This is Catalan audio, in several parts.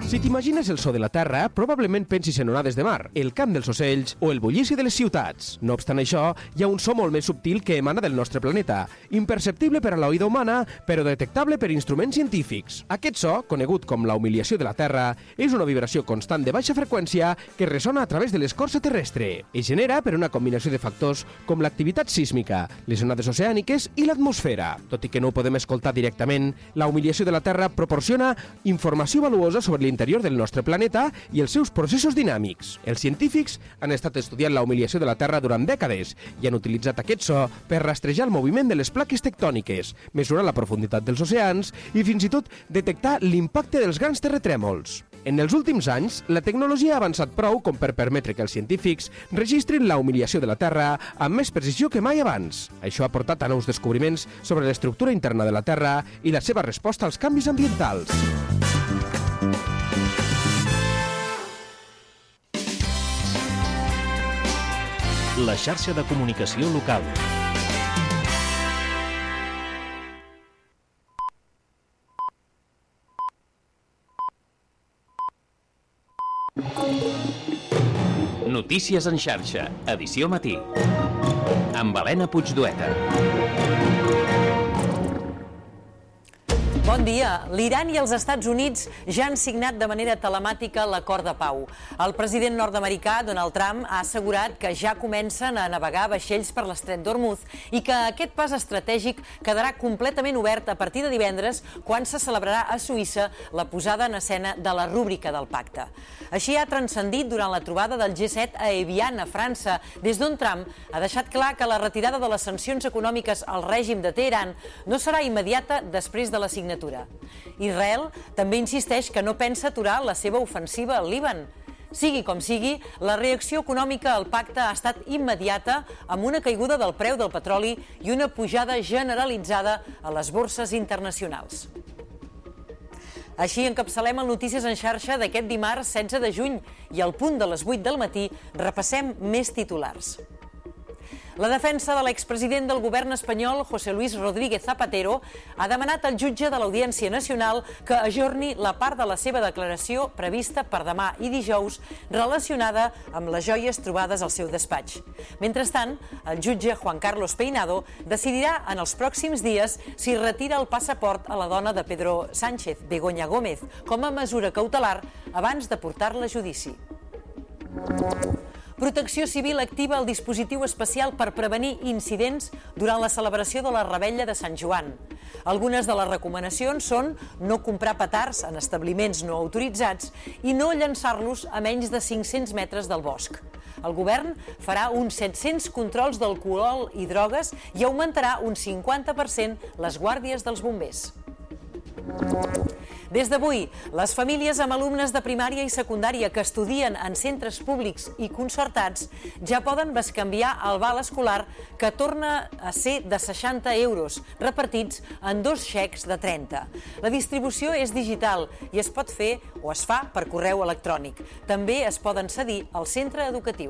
Si t'imagines el so de la Terra, probablement pensis en onades de mar, el cant dels ocells o el bullici de les ciutats. No obstant això, hi ha un so molt més subtil que emana del nostre planeta, imperceptible per a l'oïda humana, però detectable per instruments científics. Aquest so, conegut com la humiliació de la Terra, és una vibració constant de baixa freqüència que ressona a través de l'escorça terrestre. Es genera per una combinació de factors com l'activitat sísmica, les onades oceàniques i l'atmosfera. Tot i que no ho podem escoltar directament, la humiliació de la Terra proporciona informació valuosa sobre l'interior del nostre planeta i els seus processos dinàmics. Els científics han estat estudiant la humiliació de la Terra durant dècades i han utilitzat aquest so per rastrejar el moviment de les plaques tectòniques, mesurar la profunditat dels oceans i fins i tot detectar l'impacte dels grans terratrèmols. En els últims anys, la tecnologia ha avançat prou com per permetre que els científics registrin la humiliació de la Terra amb més precisió que mai abans. Això ha portat a nous descobriments sobre l'estructura interna de la Terra i la seva resposta als canvis ambientals. La xarxa de comunicació local. Notícies en xarxa, edició matí. Amb Helena Puigdueta. Bon dia. L'Iran i els Estats Units ja han signat de manera telemàtica l'acord de pau. El president nord-americà, Donald Trump, ha assegurat que ja comencen a navegar vaixells per l'estret d'Hormuz i que aquest pas estratègic quedarà completament obert a partir de divendres, quan se celebrarà a Suïssa la posada en escena de la rúbrica del pacte. Així ha transcendit durant la trobada del G7 a Evian, a França, des d'on Trump ha deixat clar que la retirada de les sancions econòmiques al règim de Teheran no serà immediata després de la signatura. Israel també insisteix que no pensa aturar la seva ofensiva al Líban. Sigui com sigui, la reacció econòmica al pacte ha estat immediata, amb una caiguda del preu del petroli i una pujada generalitzada a les borses internacionals. Així encapçalem el Notícies en xarxa d'aquest dimarts 16 de juny i al punt de les 8 del matí repassem més titulars. La defensa de l'expresident del govern espanyol, José Luis Rodríguez Zapatero, ha demanat al jutge de l'Audiència Nacional que ajorni la part de la seva declaració prevista per demà i dijous relacionada amb les joies trobades al seu despatx. Mentrestant, el jutge Juan Carlos Peinado decidirà en els pròxims dies si retira el passaport a la dona de Pedro Sánchez, Begoña Gómez, com a mesura cautelar abans de portar-la a judici. Protecció Civil activa el dispositiu especial per prevenir incidents durant la celebració de la Revetlla de Sant Joan. Algunes de les recomanacions són no comprar petards en establiments no autoritzats i no llançar-los a menys de 500 metres del bosc. El govern farà uns 700 controls d'alcohol i drogues i augmentarà un 50% les guàrdies dels bombers. Des d'avui, les famílies amb alumnes de primària i secundària que estudien en centres públics i concertats ja poden bescanviar el val escolar, que torna a ser de 60 euros, repartits en 2 xecs de 30. La distribució és digital i es pot fer o es fa per correu electrònic. També es poden cedir al centre educatiu.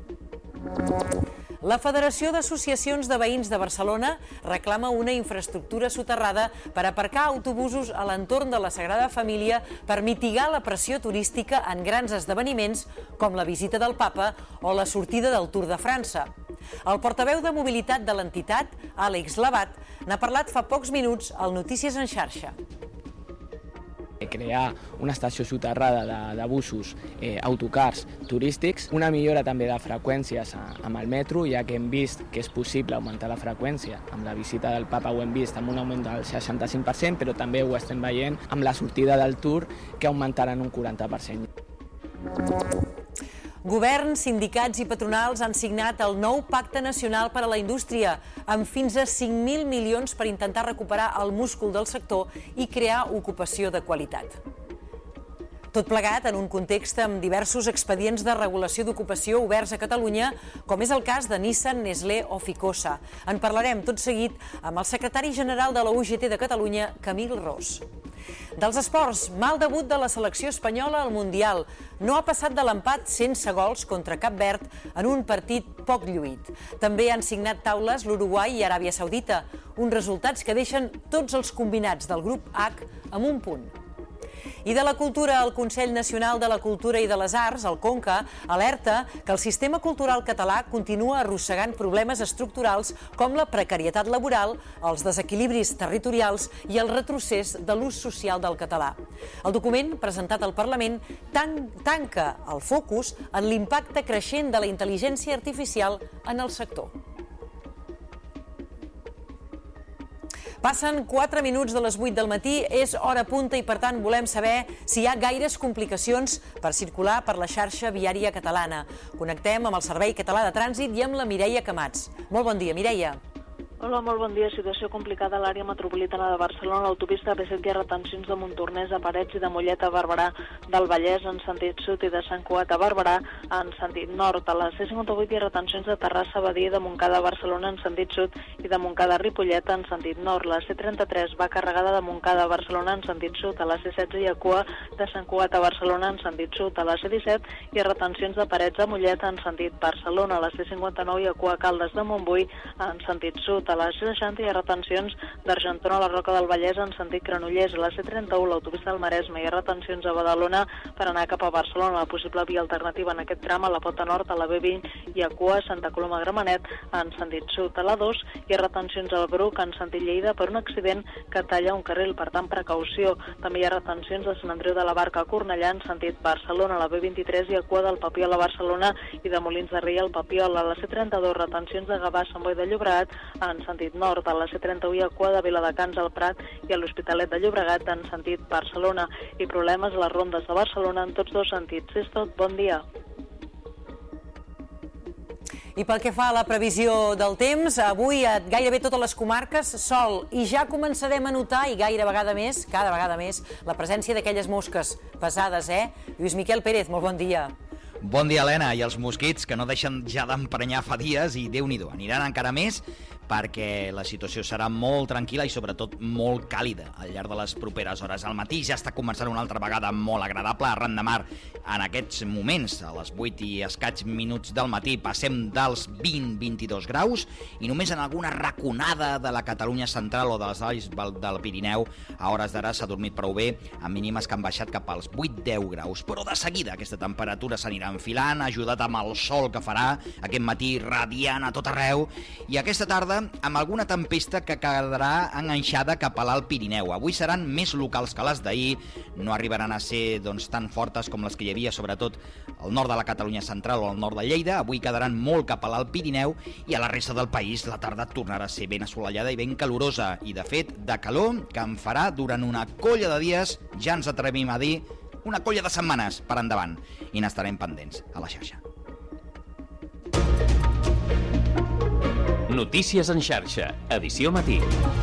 La Federació d'Associacions de Veïns de Barcelona reclama una infraestructura soterrada per aparcar autobusos a l'entorn de la Sagrada Família per mitigar la pressió turística en grans esdeveniments com la visita del Papa o la sortida del Tour de França. El portaveu de mobilitat de l'entitat, Àlex Labat, n'ha parlat fa pocs minuts al Notícies en xarxa. Crear una estació soterrada de busos, autocars turístics, una millora també de freqüències amb el metro, ja que hem vist que és possible augmentar la freqüència. Amb la visita del Papa ho hem vist amb un augment del 65%, però també ho estem veient amb la sortida del Tour, que augmentaran un 40%. Govern, sindicats i patronals han signat el nou Pacte Nacional per a la Indústria, amb fins a 5.000 milions per intentar recuperar el múscul del sector i crear ocupació de qualitat. Tot plegat en un context amb diversos expedients de regulació d'ocupació oberts a Catalunya, com és el cas de Nissan, Nestlé o Ficosa. En parlarem tot seguit amb el secretari general de la UGT de Catalunya, Camil Ros. Dels esports, mal debut de la selecció espanyola al Mundial. No ha passat de l'empat sense gols contra Cap Verd en un partit poc lluït. També han signat taules l'Uruguai i Aràbia Saudita, uns resultats que deixen tots els combinats del grup H amb un punt. I de la cultura, el Consell Nacional de la Cultura i de les Arts, el CONCA, alerta que el sistema cultural català continua arrossegant problemes estructurals com la precarietat laboral, els desequilibris territorials i el retrocés de l'ús social del català. El document, presentat al Parlament, tanca el focus en l'impacte creixent de la intel·ligència artificial en el sector. Passen 4 minuts de les 8 del matí, és hora punta i per tant volem saber si hi ha gaires complicacions per circular per la xarxa viària catalana. Connectem amb el Servei Català de Trànsit i amb la Mireia Camats. Molt bon dia, Mireia. Hola, molt bon dia. Situació complicada a l'àrea metropolitana de Barcelona. L'autopista B7 hi ha retencions de Montornès a Parets i de Mollet a Barberà del Vallès en sentit sud i de Sant Cugat a Barberà en sentit nord. A la C58 hi ha retencions de Terrassa a Badia i de Montcada a Barcelona en sentit sud i de Montcada a Ripollet en sentit nord. La C33 va carregada de Montcada a Barcelona en sentit sud. A la C16 hi ha cua de Sant Cugat a Barcelona en sentit sud. A la C17 hi ha retencions de Parets a Mollet en sentit Barcelona. A la C59 hi ha cua a Caldes de Montbui en sentit sud. A la C60 hi ha retencions d'Argentona a la Roca del Vallès en sentit Granollers. A la C31, l'autopista del Maresme, hi ha retencions a Badalona per anar cap a Barcelona. La possible via alternativa en aquest tram a la Pota Nord, a la B20 i a cua a Santa Coloma Gramenet en sentit sud. A la 2 hi ha retencions al Bruc en sentit Lleida per un accident que talla un carril, per tant precaució. També hi ha retencions de Sant Andreu de la Barca a Cornellà en sentit Barcelona. A la B23 hi ha cua del Papiol a Barcelona i de Molins de Rei al Papiol. A la C32 retencions de Gavà a Sant Boi de Llobregat en sentit nord. A la C31 hi ha cua de Viladecans al Prat i a l'Hospitalet de Llobregat en sentit Barcelona. I problemes a les rondes de Barcelona en tots dos sentits. És tot, bon dia. I pel que fa a la previsió del temps, avui a gairebé totes les comarques sol i ja començarem a notar, i cada vegada més, la presència d'aquelles mosques pesades, Lluís Miquel Pérez, molt bon dia. Bon dia, Helena. I els mosquits, que no deixen ja d'emprenyar fa dies, i Déu-n'hi-do, aniran encara més perquè la situació serà molt tranquil·la i sobretot molt càlida al llarg de les properes hores. Al matí ja està començant una altra vegada molt agradable. Arran de mar, en aquests moments, a les 8 i escaig minuts del matí, passem dels 20-22 graus i només en alguna raconada de la Catalunya central o de les valls del Pirineu a hores d'ara s'ha dormit prou bé, amb mínimes que han baixat cap als 8-10 graus. Però de seguida aquesta temperatura s'anirà enfilant, ajudat amb el sol que farà aquest matí radiant a tot arreu, i aquesta tarda amb alguna tempesta que quedarà enganxada cap a l'Alt Pirineu. Avui seran més locals que les d'ahir, no arribaran a ser tan fortes com les que hi havia, sobretot al nord de la Catalunya central o al nord de Lleida. Avui quedaran molt cap a l'Alt Pirineu i a la resta del país la tarda tornarà a ser ben assolellada i ben calorosa. I, de fet, de calor que en farà durant una colla de dies, ja ens atrevim a dir, una colla de setmanes per endavant. I n'estarem pendents a la xarxa. Notícies en xarxa, edició matí.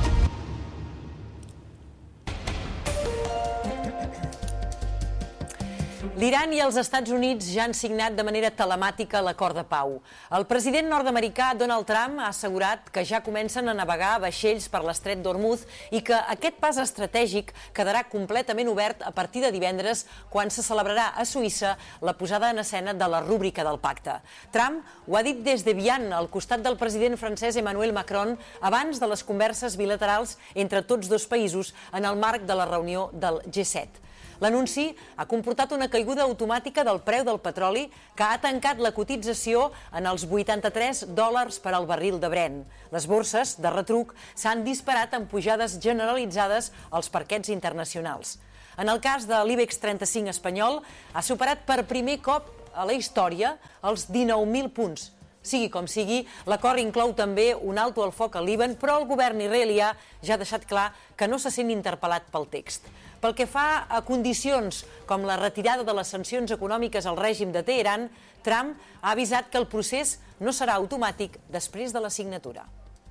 L'Iran i els Estats Units ja han signat de manera telemàtica l'acord de pau. El president nord-americà Donald Trump ha assegurat que ja comencen a navegar vaixells per l'estret d'Hormuz i que aquest pas estratègic quedarà completament obert a partir de divendres, quan se celebrarà a Suïssa la posada en escena de la rúbrica del pacte. Trump ho ha dit des de Vienne, al costat del president francès Emmanuel Macron, abans de les converses bilaterals entre tots dos països en el marc de la reunió del G7. L'anunci ha comportat una caiguda automàtica del preu del petroli, que ha tancat la cotització en els $83 per al barril de Brent. Les borses de retruc s'han disparat amb pujades generalitzades als parquets internacionals. En el cas de l'IBEX 35 espanyol, ha superat per primer cop a la història els 19.000 punts. Sigui com sigui, l'acord inclou també un alto al foc al Líban, però el govern israelià ja ha deixat clar que no se sent interpel·lat pel text. Pel que fa a condicions com la retirada de les sancions econòmiques al règim de Teheran, Trump ha avisat que el procés no serà automàtic després de la signatura.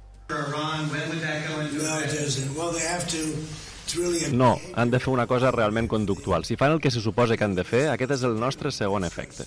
No, han de fer una cosa realment conductual. Si fan el que se suposa que han de fer, aquest és el nostre segon efecte.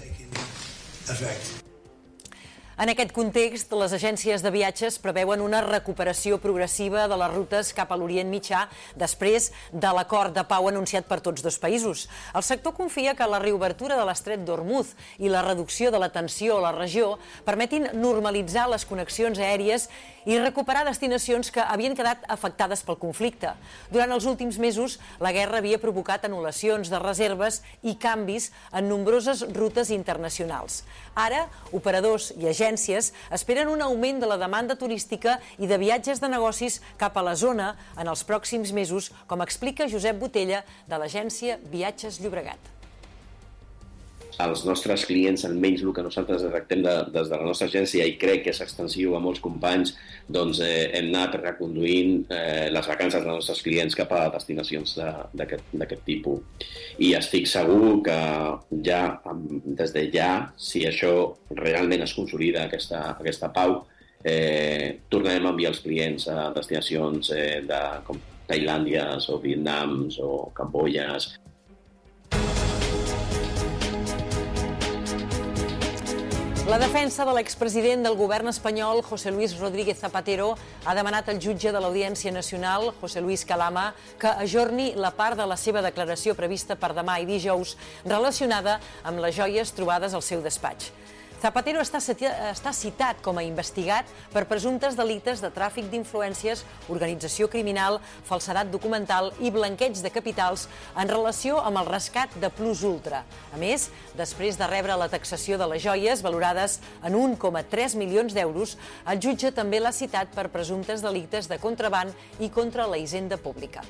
En aquest context, les agències de viatges preveuen una recuperació progressiva de les rutes cap a l'Orient Mitjà després de l'acord de pau anunciat per tots dos països. El sector confia que la reobertura de l'estret d'Hormuz i la reducció de la tensió a la regió permetin normalitzar les connexions aèries i recuperar destinacions que havien quedat afectades pel conflicte. Durant els últims mesos, la guerra havia provocat anul·lacions de reserves i canvis en nombroses rutes internacionals. Ara, operadors i agències esperen un augment de la demanda turística i de viatges de negocis cap a la zona en els pròxims mesos, com explica Josep Botella, de l'agència Viatges Llobregat. Els nostres clients, almenys el que nosaltres detectem des de la nostra agència, i crec que és extensiu a molts companys, doncs hem anat reconduint les vacances dels nostres clients cap a destinacions d'aquest tipus. I estic segur que ja, des de ja, si això realment es consolida, aquesta pau, tornarem a enviar els clients a destinacions com Tailàndies o Vietnams o Cambodges. La defensa de l'expresident del govern espanyol, José Luis Rodríguez Zapatero, ha demanat al jutge de l'Audiència Nacional, José Luis Calama, que ajorni la part de la seva declaració prevista per demà i dijous relacionada amb les joies trobades al seu despatx. Zapatero està citat com a investigat per presumptes delictes de tràfic d'influències, organització criminal, falsedat documental i blanqueig de capitals en relació amb el rescat de Plus Ultra. A més, després de rebre la taxació de les joies valorades en 1,3 milions d'euros, el jutge també l'ha citat per presumptes delictes de contraban i contra la hisenda pública.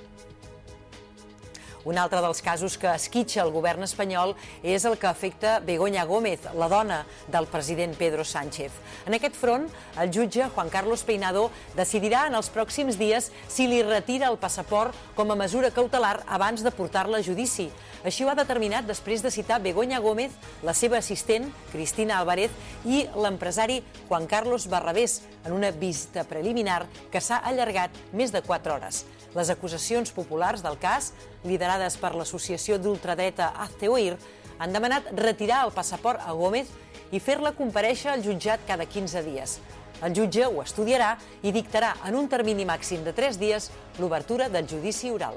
Un altre dels casos que esquitxa el govern espanyol és el que afecta Begoña Gómez, la dona del president Pedro Sánchez. En aquest front, el jutge Juan Carlos Peinado decidirà en els pròxims dies si li retira el passaport com a mesura cautelar abans de portar-la a judici. Així ho ha determinat després de citar Begoña Gómez, la seva assistent, Cristina Álvarez, i l'empresari Juan Carlos Barrabés, en una visita preliminar que s'ha allargat més de 4 hores. Les acusacions populars del cas, liderades per l'associació d'ultradreta Hazte Oír, han demanat retirar el passaport a Gómez i fer-la comparèixer al jutjat cada 15 dies. El jutge ho estudiarà i dictarà en un termini màxim de 3 dies l'obertura del judici oral.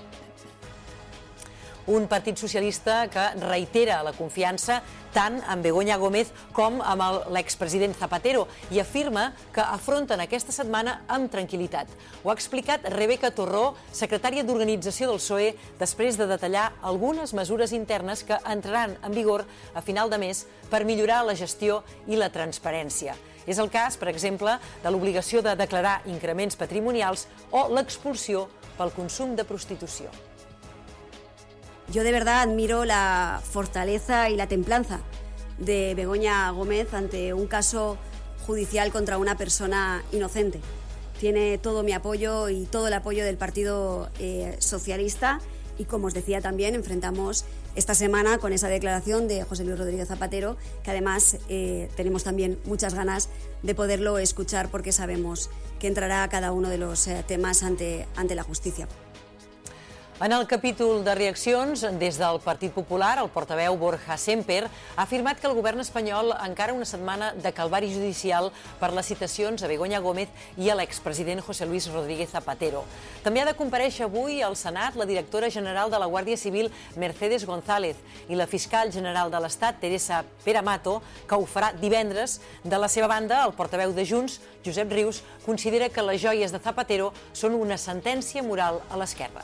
Un partit socialista que reitera la confiança tant en Begoña Gómez com amb l'expresident Zapatero i afirma que afronten aquesta setmana amb tranquil·litat. Ho ha explicat Rebeca Torró, secretària d'Organització del PSOE, després de detallar algunes mesures internes que entraran en vigor a final de mes per millorar la gestió i la transparència. És el cas, per exemple, de l'obligació de declarar increments patrimonials o l'expulsió pel consum de prostitució. Yo de verdad admiro la fortaleza y la templanza de Begoña Gómez ante un caso judicial contra una persona inocente. Tiene todo mi apoyo y todo el apoyo del Partido Socialista y, como os decía, también enfrentamos esta semana con esa declaración de José Luis Rodríguez Zapatero, que además tenemos también muchas ganas de poderlo escuchar porque sabemos que entrará a cada uno de los temas ante la justicia. En el capítol de reaccions, des del Partit Popular, el portaveu Borja Semper ha afirmat que el govern espanyol encara una setmana de calvari judicial per les citacions a Begoña Gómez i a l'expresident José Luis Rodríguez Zapatero. També ha de comparèixer avui al Senat la directora general de la Guàrdia Civil, Mercedes González, i la fiscal general de l'Estat, Teresa Peramato, que ho farà divendres. De la seva banda, el portaveu de Junts, Josep Rius, considera que les joies de Zapatero són una sentència moral a l'esquerra.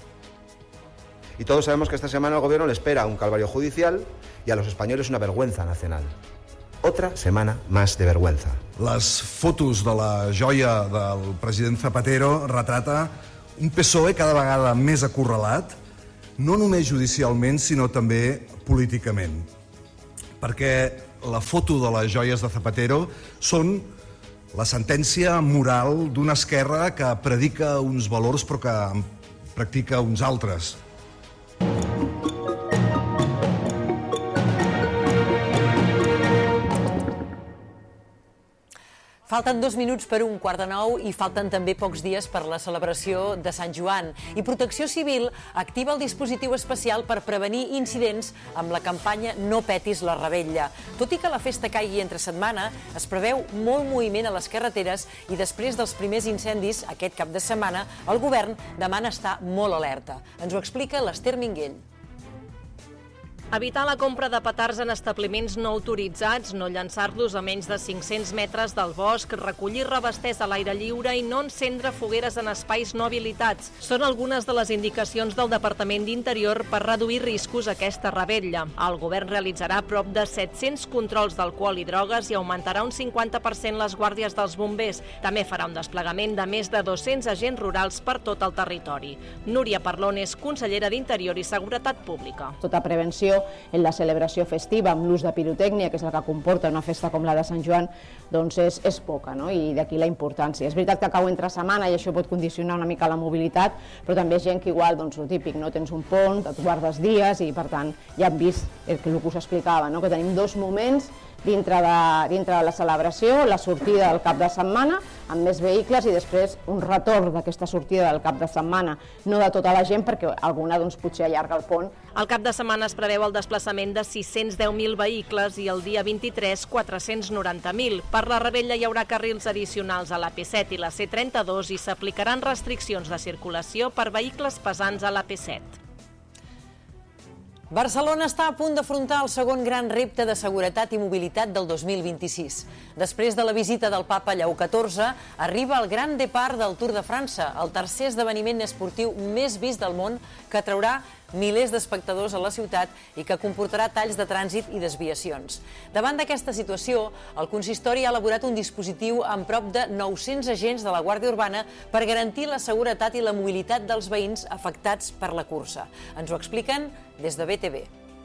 Y todos sabemos que esta semana al gobierno le espera un calvario judicial y a los españoles una vergüenza nacional. Otra semana más de vergüenza. Les fotos de la joia del president Zapatero retrata un PSOE cada vegada més acorralat, no només judicialment, sinó també políticament. Perquè la foto de les joies de Zapatero són la sentència moral d'una esquerra que predica uns valors però que practica uns altres. Falten 2 minuts per 1:15 i falten també pocs dies per la celebració de Sant Joan. I Protecció Civil activa el dispositiu especial per prevenir incidents amb la campanya No petis la revetlla. Tot i que la festa caigui entre setmana, es preveu molt moviment a les carreteres i després dels primers incendis aquest cap de setmana, el govern demana estar molt alerta. Ens ho explica l'Ester Minguell. Evitar la compra de petards en establiments no autoritzats, no llançar-los a menys de 500 metres del bosc, recollir revesters a l'aire lliure i no encendre fogueres en espais no habilitats. Són algunes de les indicacions del Departament d'Interior per reduir riscos a aquesta revetlla. El govern realitzarà prop de 700 controls d'alcohol i drogues i augmentarà un 50% les guàrdies dels bombers. També farà un desplegament de més de 200 agents rurals per tot el territori. Núria Parlon és consellera d'Interior i Seguretat Pública. Tota prevenció en la celebració festiva amb l'ús de pirotècnia, que és el que comporta una festa com la de Sant Joan, doncs és poca, no? I d'aquí la importància. És veritat que cau entre setmana i això pot condicionar una mica la mobilitat, però també gent que igual, doncs el típic, no tens un pont, et guardes dies i per tant ja hem vist el que us explicava, no? Que tenim dos moments dintre de la celebració, la sortida del cap de setmana amb més vehicles i després un retorn d'aquesta sortida del cap de setmana, no de tota la gent perquè alguna doncs, potser allarga el pont. Al cap de setmana es preveu el desplaçament de 610.000 vehicles i el dia 23 490.000. Per la revetlla hi haurà carrils addicionals a l'AP7 i la C32 i s'aplicaran restriccions de circulació per vehicles pesants a l'AP7. Barcelona està a punt d'afrontar el segon gran repte de seguretat i mobilitat del 2026. Després de la visita del papa Lleó XIV, arriba el Gran Départ del Tour de França, el tercer esdeveniment esportiu més vist del món que atraurà milers d'espectadors a la ciutat i que comportarà talls de trànsit i desviacions. Davant d'aquesta situació, el consistori ha elaborat un dispositiu amb prop de 900 agents de la Guàrdia Urbana per garantir la seguretat i la mobilitat dels veïns afectats per la cursa. Ens ho expliquen des de BTV.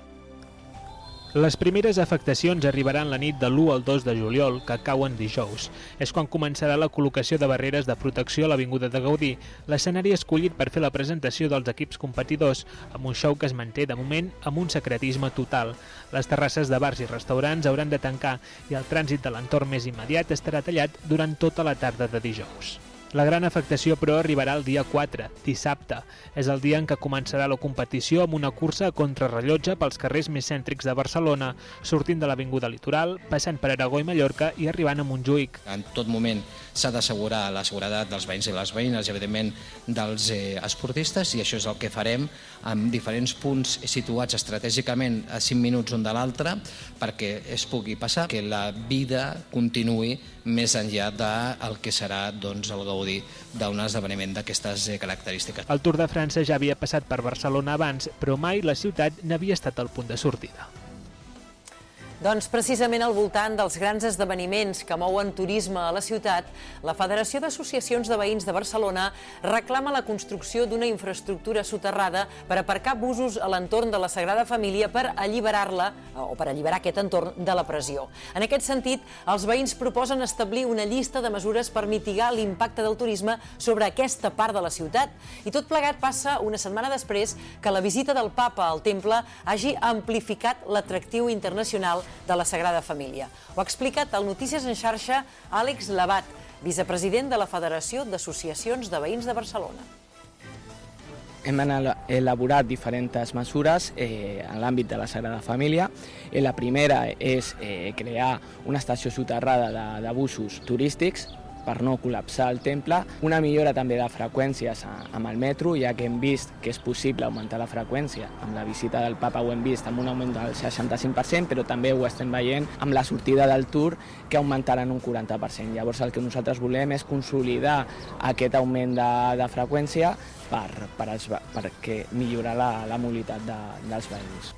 Les primeres afectacions arribaran la nit de l'1 al 2 de juliol, que cauen dijous. És quan començarà la col·locació de barreres de protecció a l'Avinguda de Gaudí, l'escenari escollit per fer la presentació dels equips competidors, amb un show que es manté de moment amb un secretisme total. Les terrasses de bars i restaurants hauran de tancar i el trànsit de l'entorn més immediat estarà tallat durant tota la tarda de dijous. La gran afectació, però, arribarà el dia 4, dissabte. És el dia en què començarà la competició amb una cursa a contrarrellotge pels carrers més cèntrics de Barcelona, sortint de l'Avinguda Litoral, passant per Aragó i Mallorca i arribant a Montjuïc. En tot moment s'ha d'assegurar la seguretat dels veïns i les veïnes i, evidentment, dels esportistes, i això és el que farem amb diferents punts situats estratègicament a 5 minuts un de l'altre perquè es pugui passar, que la vida continuï més enllà del que serà doncs, el gaudir d'un esdeveniment d'aquestes característiques. El Tour de França ja havia passat per Barcelona abans, però mai la ciutat n'havia estat al punt de sortida. Doncs precisament al voltant dels grans esdeveniments que mouen turisme a la ciutat, la Federació d'Associacions de Veïns de Barcelona reclama la construcció d'una infraestructura soterrada per aparcar busos a l'entorn de la Sagrada Família per alliberar-la o per alliberar aquest entorn de la pressió. En aquest sentit, els veïns proposen establir una llista de mesures per mitigar l'impacte del turisme sobre aquesta part de la ciutat. I tot plegat passa una setmana després que la visita del papa al temple hagi amplificat l'atractiu internacional de la Sagrada Família. Ho ha explicat al Notícies en Xarxa Àlex Labat, vicepresident de la Federació d'Associacions de Veïns de Barcelona. Hem elaborat diferents mesures en l'àmbit de la Sagrada Família. La primera és crear una estació soterrada de busos turístics per no col·lapsar el temple, una millora també de freqüències amb el metro, ja que hem vist que és possible augmentar la freqüència. Amb la visita del papa ho hem vist amb un augment del 65%, però també ho estem veient amb la sortida del Tour, que augmentaran un 40%. Llavors el que nosaltres volem és consolidar aquest augment de freqüència perquè millorar la mobilitat dels veïns.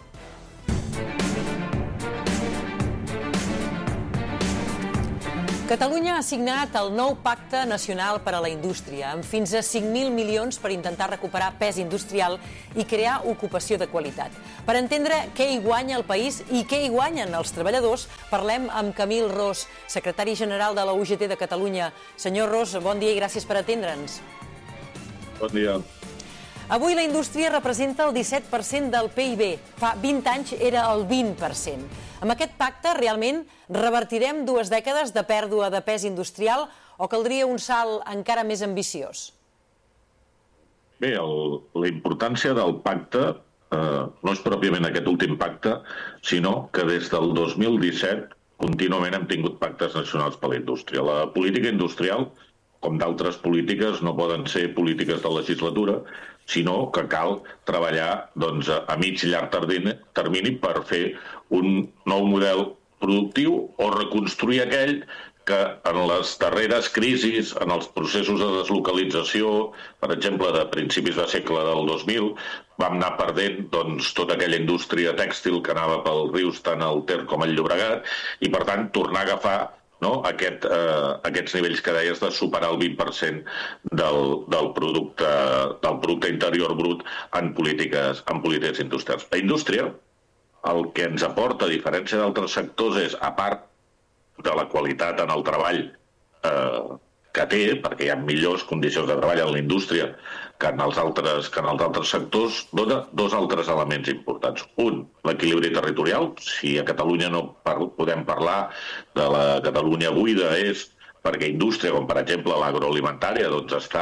Catalunya ha signat el nou Pacte Nacional per a la Indústria, amb fins a 5.000 milions per intentar recuperar pes industrial i crear ocupació de qualitat. Per entendre què hi guanya el país i què hi guanyen els treballadors, parlem amb Camil Ros, secretari general de la UGT de Catalunya. Senyor Ros, bon dia i gràcies per atendre'ns. Bon dia. Avui la indústria representa el 17% del PIB. Fa 20 anys era el 20%. Amb aquest pacte, realment, revertirem 2 dècades de pèrdua de pes industrial o caldria un salt encara més ambiciós? Bé, la importància del pacte no és pròpiament aquest últim pacte, sinó que des del 2017 contínuament hem tingut pactes nacionals per a la indústria. La política industrial, com d'altres polítiques, no poden ser polítiques de legislatura, sinó que cal treballar a mig i llarg termini per fer un nou model productiu o reconstruir aquell que en les darreres crisis, en els processos de deslocalització, per exemple, de principis de segle del 2000, vam anar perdent tota aquella indústria tèxtil que anava pels rius tant al Ter com al Llobregat, i per tant tornar a agafar aquests nivells que deies de superar el 20% del producte interior brut en polítiques industrials. La indústria, el que ens aporta, a diferència d'altres sectors, és, a part de la qualitat en el treball que té, perquè hi ha millors condicions de treball en la indústria que en els altres sectors, dona dos altres elements importants. Un, l'equilibri territorial. Si a Catalunya no podem parlar de la Catalunya buida, és perquè indústria, com per exemple l'agroalimentària, està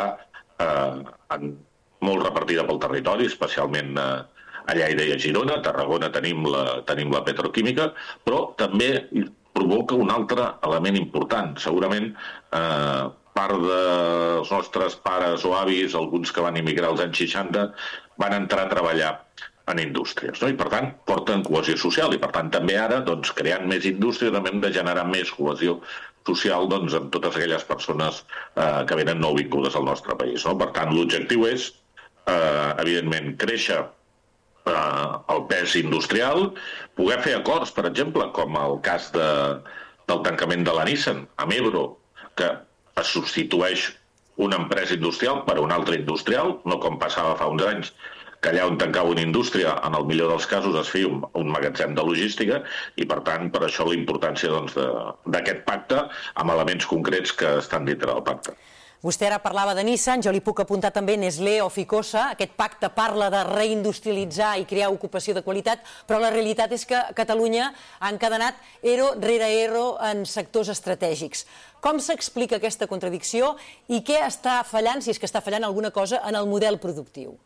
molt repartida pel territori, especialment a Lleida i a Girona. A Tarragona tenim la petroquímica, però també provoca un altre element important. Segurament part dels nostres pares o avis, alguns que van immigrar als anys 60, van entrar a treballar en indústries, no? I per tant porten cohesió social, i per tant també ara, creant més indústria, també hem de generar més cohesió social en totes aquelles persones que venen nouvingudes al nostre país, no? Per tant, l'objectiu és, evidentment, créixer el pes industrial, poder fer acords, per exemple, com el cas del tancament de la Nissan amb Ebro, que es substitueix una empresa industrial per una altra industrial, no com passava fa uns anys, que allà on tancava una indústria, en el millor dels casos es feia un magatzem de logística, i per tant, per això la importància d'aquest pacte amb elements concrets que estan dintre del pacte. Vostè ara parlava de Nissan, jo li puc apuntar també Nestlé o Ficosa. Aquest pacte parla de reindustrialitzar i crear ocupació de qualitat, però la realitat és que a Catalunya ha encadenat ERO rere ERO en sectors estratègics. Com s'explica aquesta contradicció i què està fallant, si és que està fallant alguna cosa, en el model productiu?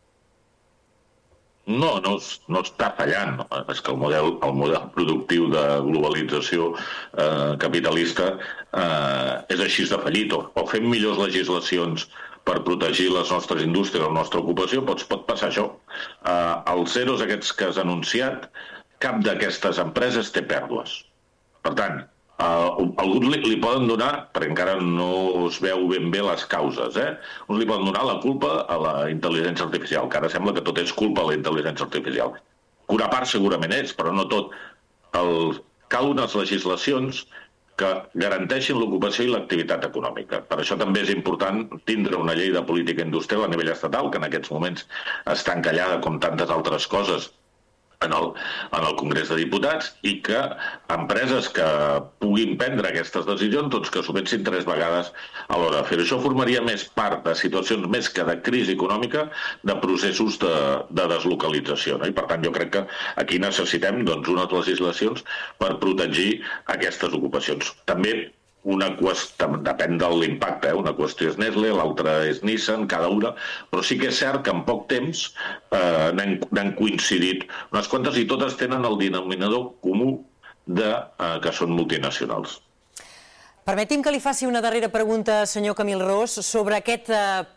No està fallant. És que el model productiu de globalització capitalista és així de fallit. O fem millors legislacions per protegir les nostres indústries, la nostra ocupació, pot passar això. Els zeros aquests que has anunciat, cap d'aquestes empreses té pèrdues. Per tant, alguns li poden donar, perquè encara no es veu ben bé les causes, uns li poden donar la culpa a la intel·ligència artificial, que ara sembla que tot és culpa a la intel·ligència artificial. Una part segurament és, però no tot. Cal unes legislacions que garanteixin l'ocupació i l'activitat econòmica. Per això també és important tindre una llei de política industrial a nivell estatal, que en aquests moments està encallada com tantes altres coses en el Congrés de Diputats, i que empreses que puguin prendre aquestes decisions que s'ho pensin 3 vegades a l'hora de fer. Això formaria més part de situacions més que de crisi econòmica, de processos de deslocalització, no? I per tant jo crec que aquí necessitem unes legislacions per protegir aquestes ocupacions. També depèn de l'impacte, una qüestió és Nestlé, l'altra és Nissan, cada una, però sí que és cert que en poc temps n'han coincidit unes quantes, i totes tenen el denominador comú que són multinacionals. Permeti'm que li faci una darrera pregunta, senyor Camil Ros, sobre aquest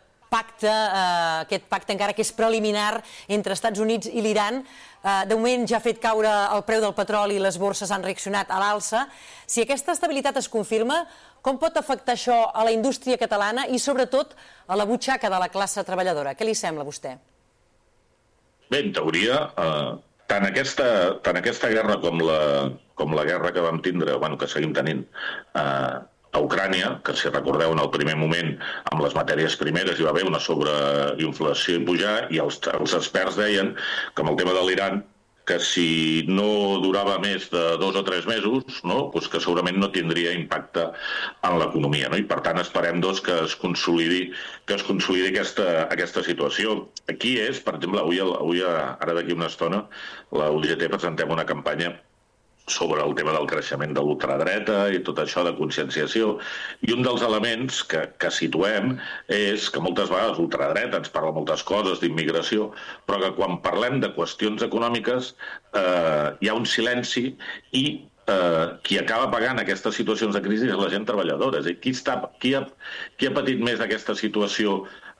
pacte encara que és preliminar entre Estats Units i l'Iran. De moment ja ha fet caure el preu del petroli i les borses han reaccionat a l'alça. Si aquesta estabilitat es confirma, com pot afectar això a la indústria catalana i sobretot a la butxaca de la classe treballadora? Què li sembla a vostè? Bé, en teoria, tant aquesta guerra com la guerra que vam tindre, que seguim tenint a Ucrània, que si recordeu en el primer moment amb les matèries primeres hi va haver una sobreinflació i pujar, i els experts deien que amb el tema de l'Iran, que si no durava més de 2 o 3 mesos, que segurament no tindria impacte en l'economia. I per tant esperem que es consolidi aquesta situació. Aquí és, per exemple, ara d'aquí una estona, la UGT presentem una campanya sobre el tema del creixement de l'ultradreta i tot això de conscienciació. I un dels elements que situem és que moltes vegades l'ultradreta ens parla moltes coses d'immigració, però que quan parlem de qüestions econòmiques hi ha un silenci, i qui acaba pagant aquestes situacions de crisi és la gent treballadora. És a dir, qui ha patit més aquesta situació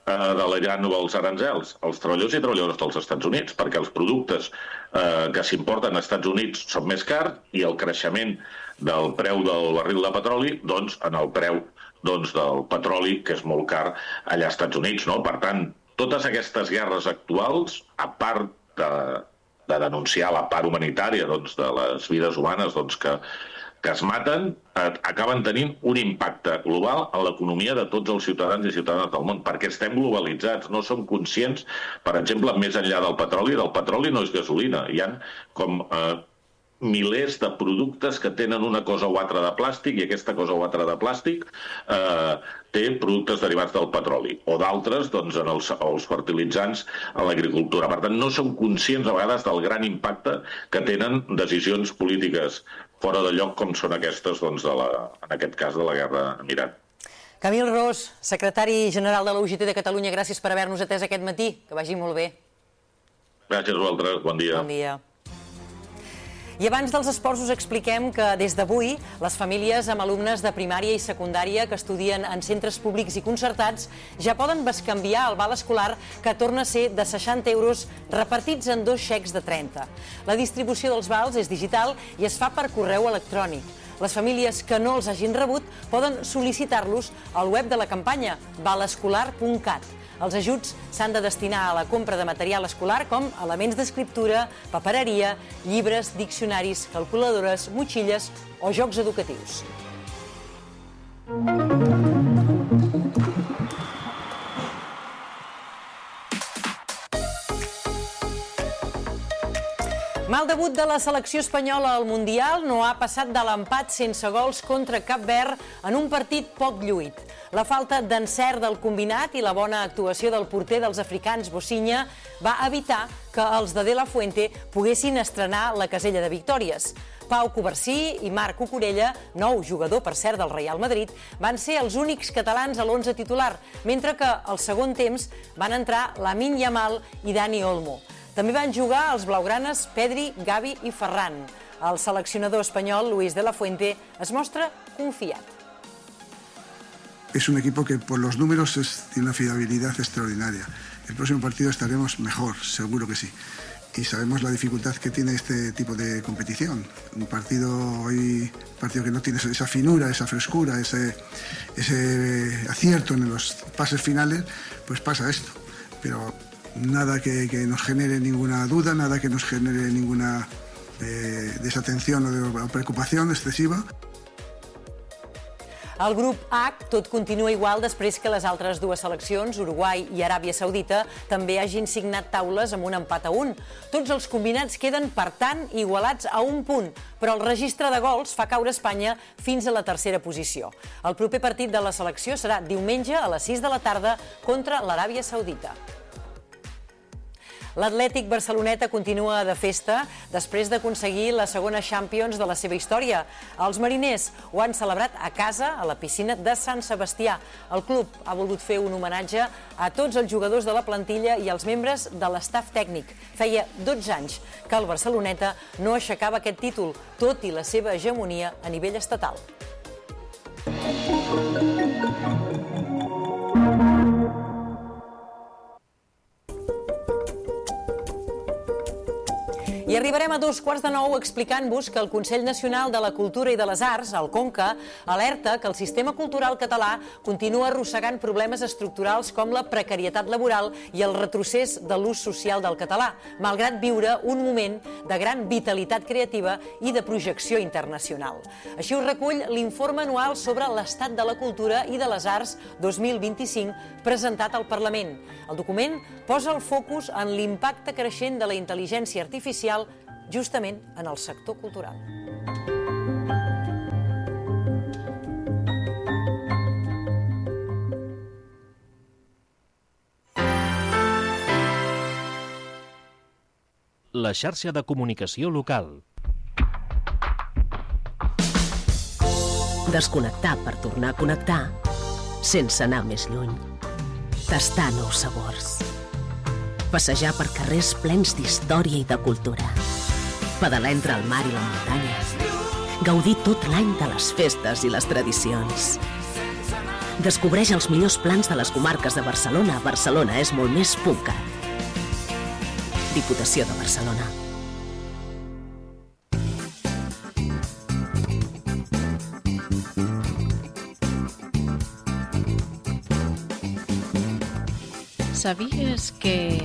de l'Iran o els aranzels? Els treballadors i treballadores dels Estats Units, perquè els productes que s'importen als Estats Units són més cars i el creixement del preu del barril de petroli, doncs, en el preu del petroli, que és molt car allà als Estats Units, no? Per tant, totes aquestes guerres actuals, a part de denunciar la part humanitària de les vides humanes que es maten, acaben tenint un impacte global en l'economia de tots els ciutadans i ciutadanes del món, perquè estem globalitzats, no som conscients, per exemple, més enllà del petroli no és gasolina, hi ha com milers de productes que tenen una cosa o altra de plàstic i aquesta cosa o altra de plàstic té productes derivats del petroli o d'altres en els fertilitzants a l'agricultura. Per tant, no som conscients a vegades del gran impacte que tenen decisions polítiques fora de lloc com són aquestes, en aquest cas de la guerra amb Iran. Camil Ros, secretari general de la UGT de Catalunya, gràcies per haver-nos atès aquest matí. Que vagi molt bé. Gràcies a vosaltres, bon dia. Bon dia. I abans dels esports us expliquem que des d'avui les famílies amb alumnes de primària i secundària que estudien en centres públics i concertats ja poden bescanviar el val escolar que torna a ser de 60 euros repartits en 2 xecs de 30. La distribució dels vals és digital i es fa per correu electrònic. Les famílies que no els hagin rebut poden sol·licitar-los al web de la campanya valescolar.cat. Els ajuts s'han de destinar a la compra de material escolar com elements d'escriptura, papereria, llibres, diccionaris, calculadores, motxilles o jocs educatius. Mal debut de la selecció espanyola al Mundial, no ha passat de l'empat sense gols contra Cap Verd en un partit poc lluït. La falta d'encert del combinat i la bona actuació del porter dels africans, Bocinya, va evitar que els de La Fuente poguessin estrenar la casella de victòries. Pau Covarsí i Marc Cucurella, nou jugador, per cert, del Real Madrid, van ser els únics catalans a l'11 titular, mentre que al segon temps van entrar Lamine Yamal i Dani Olmo. També van jugar els blaugranes Pedri, Gavi i Ferran. El seleccionador espanyol, Luis de la Fuente, es mostra confiat. Es un equipo que por los números tiene una fiabilidad extraordinaria. El próximo partido estaremos mejor, seguro que sí. Y sabemos la dificultad que tiene este tipo de competición. Un partido que no tiene esa finura, esa frescura, ese acierto en los pases finales, pues pasa esto. Pero nada que nos genere ninguna duda, nada que nos genere ninguna desatención o preocupación excesiva. Al grup H tot continua igual després que les altres dues seleccions, Uruguai i Aràbia Saudita, també hagin signat taules amb un empat a 1. Tots els combinats queden, per tant, igualats a 1 punt, però el registre de gols fa caure Espanya fins a la tercera posició. El proper partit de la selecció serà diumenge a les 6 de la tarda contra l'Aràbia Saudita. L'Atlètic Barceloneta continua de festa després d'aconseguir la segona Champions de la seva història. Els mariners ho han celebrat a casa, a la piscina de Sant Sebastià. El club ha volgut fer un homenatge a tots els jugadors de la plantilla i als membres de l'estaf tècnic. Feia 12 anys que el Barceloneta no aixecava aquest títol, tot i la seva hegemonia a nivell estatal. I arribarem a 8:45 explicant-vos que el Consell Nacional de la Cultura i de les Arts, el CONCA, alerta que el sistema cultural català continua arrossegant problemes estructurals com la precarietat laboral i el retrocés de l'ús social del català, malgrat viure un moment de gran vitalitat creativa i de projecció internacional. Així ho recull l'informe anual sobre l'estat de la cultura i de les arts 2025 presentat al Parlament. El document posa el focus en l'impacte creixent de la intel·ligència artificial justament en el sector cultural. La xarxa de comunicació local. Desconnectar per tornar a connectar sense anar més lluny. Tastar nous sabors. Passejar per carrers plens d'història i de cultura. Pedalar entre el mar i la muntanya. Gaudir tot l'any de les festes i les tradicions. Descobreix els millors plans de les comarques de Barcelona. Barcelona és molt més .cat. Diputació de Barcelona. Sabies que...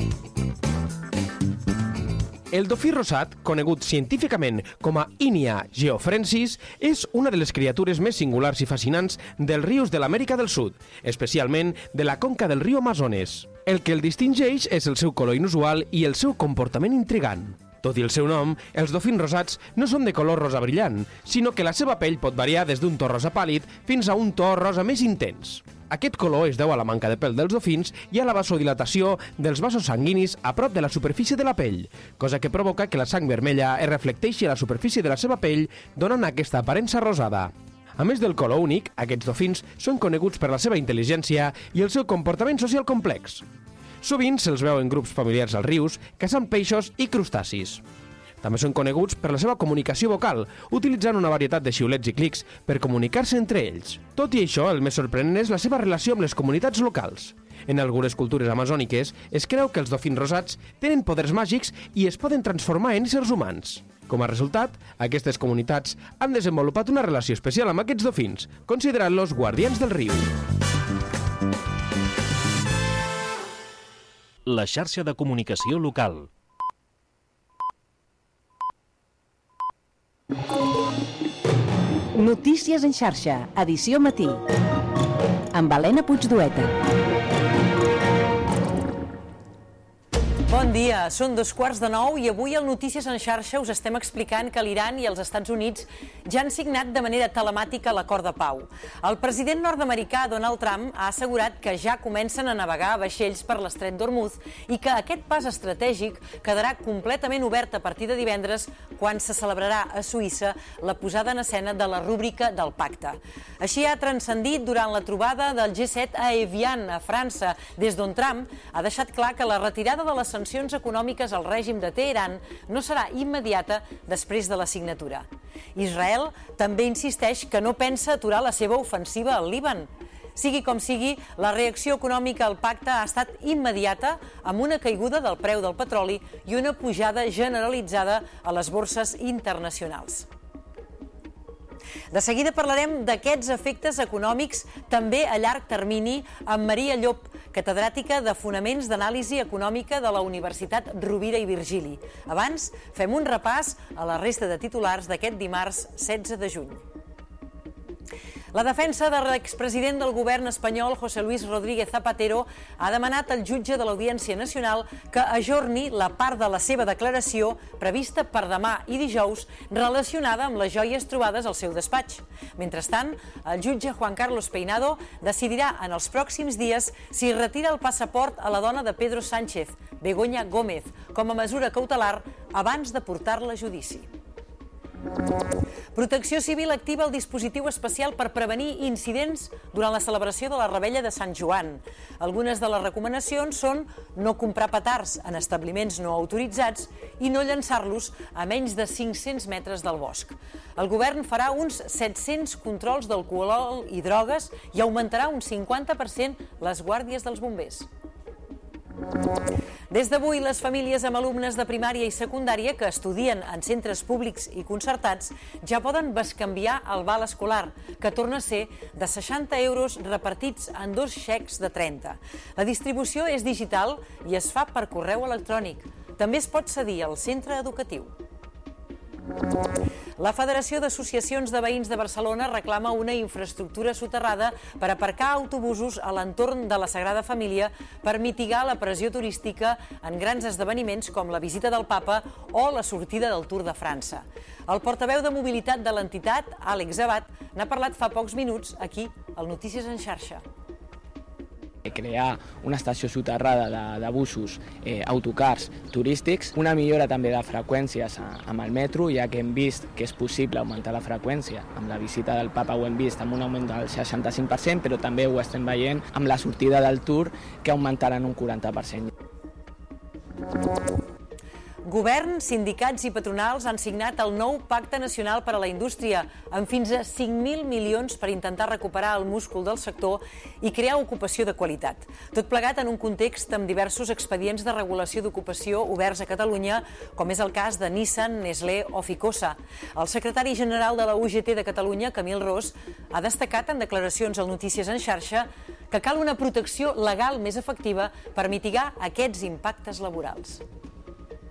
El dofí rosat, conegut científicament com a Inia geoffrensis, és una de les criatures més singulars i fascinants dels rius de l'Amèrica del Sud, especialment de la conca del riu Amazones. El que el distingeix és el seu color inusual i el seu comportament intrigant. Tot i el seu nom, els dofins rosats no són de color rosa brillant, sinó que la seva pell pot variar des d'un to rosa pàl·lid fins a un to rosa més intens. Aquest color es deu a la manca de pèl dels dofins i a la vasodilatació dels vasos sanguinis a prop de la superfície de la pell, cosa que provoca que la sang vermella es reflecteixi a la superfície de la seva pell, donant aquesta aparença rosada. A més del color únic, aquests dofins són coneguts per la seva intel·ligència i el seu comportament social complex. Sovint se'ls veu en grups familiars als rius, caçant peixos i crustacis. També són coneguts per la seva comunicació vocal, utilitzant una varietat de xiulets i clics per comunicar-se entre ells. Tot i això, el més sorprenent és la seva relació amb les comunitats locals. En algunes cultures amazòniques es creu que els dofins rosats tenen poders màgics i es poden transformar en éssers humans. Com a resultat, aquestes comunitats han desenvolupat una relació especial amb aquests dofins, considerant-los guardians del riu. La xarxa de comunicació local. Notícies en xarxa, edició matí. Amb Helena Puigdueta. Bon dia, són 8:45 i avui al Notícies en xarxa us estem explicant que l'Iran i els Estats Units ja han signat de manera telemàtica l'acord de pau. El president nord-americà Donald Trump ha assegurat que ja comencen a navegar vaixells per l'estret d'Hormuz i que aquest pas estratègic quedarà completament obert a partir de divendres quan se celebrarà a Suïssa la posada en escena de la rúbrica del pacte. Així ha transcendit durant la trobada del G7 a Evian, a França, des d'on Trump ha deixat clar que la retirada de les sancions econòmiques al règim de Teheran no serà immediata després de la signatura. Israel també insisteix que no pensa aturar la seva ofensiva al Líban. Sigui com sigui, la reacció econòmica al pacte ha estat immediata, amb una caiguda del preu del petroli i una pujada generalitzada a les borses internacionals. De seguida parlarem d'aquests efectes econòmics també a llarg termini amb Maria Llop, catedràtica de Fonaments d'Anàlisi Econòmica de la Universitat Rovira i Virgili. Abans, fem un repàs a la resta de titulars d'aquest dimarts 16 de juny. La defensa de l'expresident del govern espanyol, José Luis Rodríguez Zapatero, ha demanat al jutge de l'Audiència Nacional que ajorni la part de la seva declaració prevista per demà i dijous relacionada amb les joies trobades al seu despatx. Mentrestant, el jutge Juan Carlos Peinado decidirà en els pròxims dies si retira el passaport a la dona de Pedro Sánchez, Begoña Gómez, com a mesura cautelar abans de portar-la a judici. Protecció Civil activa el dispositiu especial per prevenir incidents durant la celebració de la Revetlla de Sant Joan. Algunes de les recomanacions són no comprar petards en establiments no autoritzats i no llançar-los a menys de 500 metres del bosc. El govern farà uns 700 controls d'alcohol i drogues i augmentarà un 50% les guàrdies dels bombers. Des d'avui, les famílies amb alumnes de primària i secundària que estudien en centres públics i concertats ja poden bescanviar el val escolar, que torna a ser de 60 euros repartits en 2 xecs de 30. La distribució és digital i es fa per correu electrònic. També es pot cedir al centre educatiu. La Federació d'Associacions de Veïns de Barcelona reclama una infraestructura soterrada per aparcar autobusos a l'entorn de la Sagrada Família per mitigar la pressió turística en grans esdeveniments com la visita del Papa o la sortida del Tour de França. El portaveu de mobilitat de l'entitat, Àlex Abad, n'ha parlat fa pocs minuts aquí, al Notícies en xarxa. Crear una estació soterrada de busos, autocars turístics, una millora també de freqüències amb el metro, ja que hem vist que és possible augmentar la freqüència. Amb la visita del Papa ho hem vist amb un augment del 65%, però també ho estem veient amb la sortida del Tour, que augmentaran un 40%. Govern, sindicats i patronals han signat el nou Pacte Nacional per a la Indústria, amb fins a 5.000 milions per intentar recuperar el múscul del sector i crear ocupació de qualitat. Tot plegat en un context amb diversos expedients de regulació d'ocupació oberts a Catalunya, com és el cas de Nissan, Nestlé o Ficosa. El secretari general de la UGT de Catalunya, Camil Ros, ha destacat en declaracions al Notícies en xarxa que cal una protecció legal més efectiva per mitigar aquests impactes laborals.